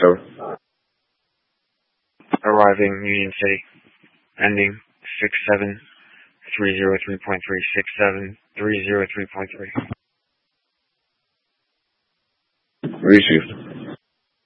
7. Arriving Union City. Ending 67-303.3, 67-303.3. Received.